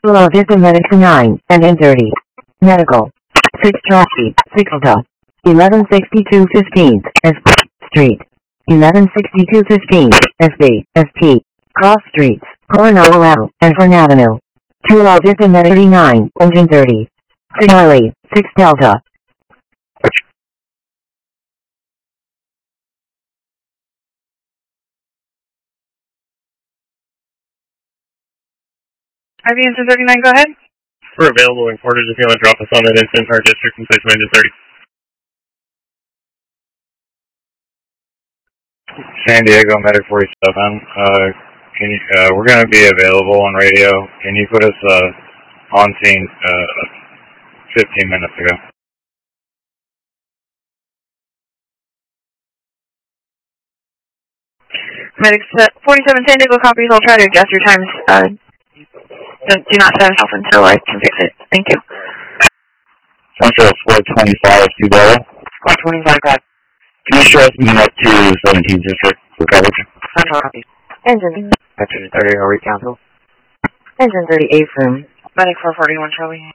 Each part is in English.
Below Vista Medical 9 and N30. Medical. 6 Chelsea, 6 Delta. 1162 15th, Street. 1162 15th, SB, ST. Cross Streets, Coronado Ave, and Fern Avenue. 2 Below Vista Medical 39 and N30. 6 Charlie, 6 Delta. RV Engine 39, go ahead. We're available in Portage if you want to drop us on that instant our district and place Engine 30. San Diego Medic 47. We're going to be available on radio. Can you put us on scene 15 minutes ago? Medic 47 San Diego copies. I'll try to adjust your times. Do not set us off until I can fix it. Thank you. Central 425 Cibolo. 425, God. Can you show us me up to 17th District for coverage? Central copies. Engine. Engine 30, are we council? Engine 30, A-firm. Medic 441, Charlie.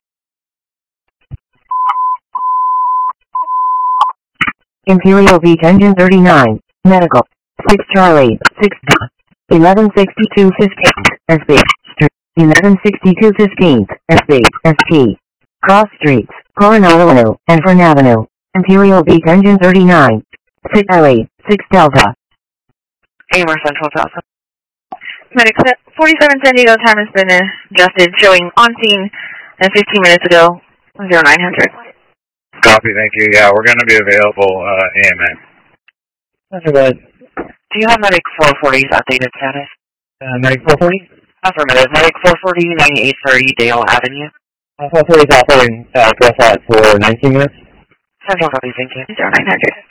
Imperial Beach Engine 39. Medical. 6 Charlie, 6 1162 15th, SB. Street. 1162 15th, SB, ST. Cross Streets, Coronado Avenue, and Fern Avenue. Imperial Beach Engine 39. 6 Charlie, 6 Delta. AMR Central Delta. Medic 47 San Diego time has been adjusted, showing on scene 15 minutes ago, 0900. Copy, thank you. Yeah, we're going to be available AMA. That's good. Do you have Medic 440's updated status? Medic 440? Affirmative. Medic 440, 9830 Dale Avenue. 440 is operating, press that for 19 minutes. Central copy, thank you. 0900.